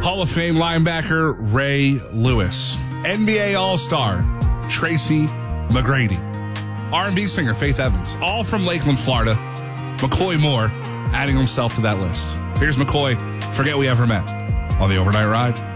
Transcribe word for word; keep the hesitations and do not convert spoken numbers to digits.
Hall of Fame linebacker Ray Lewis. N B A All-Star Tracy McGrady. R and B singer Faith Evans. All from Lakeland, Florida. McCoy Moore adding himself to that list. Here's McCoy, Forget We Ever Met, on the Overnight Ride.